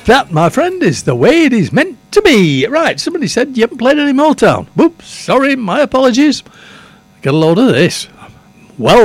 That, my friend, is the way it is meant to be. Right, somebody said you haven't played any Motown. Whoops, sorry, my apologies. Get a load of this. Well